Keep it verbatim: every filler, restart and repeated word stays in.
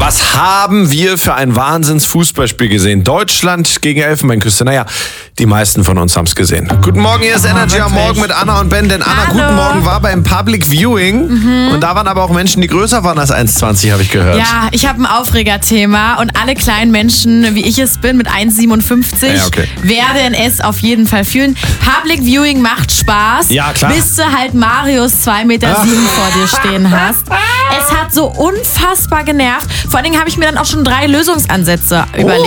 Was haben wir für ein Wahnsinns-Fußballspiel gesehen? Deutschland gegen Elfenbeinküste. Naja, die meisten von uns haben es gesehen. Guten Morgen, hier ist Oh, Energy am wirklich? Morgen mit Anna und Ben. Denn Anna, Hallo. guten Morgen, war beim Public Viewing. Mhm. Und da waren aber auch Menschen, die größer waren als eins Komma zwanzig, habe ich gehört. Ja, ich habe ein Aufregerthema und alle kleinen Menschen, wie ich es bin, mit eins Komma siebenundfünfzig, Ja, okay. werden es auf jeden Fall fühlen. Public Viewing macht Spaß, Ja, klar. bis du halt Marius zwei Meter sieben vor dir stehen hast. Es hat so unfassbar genervt. Vor allen Dingen habe ich mir dann auch schon drei Lösungsansätze überlegt.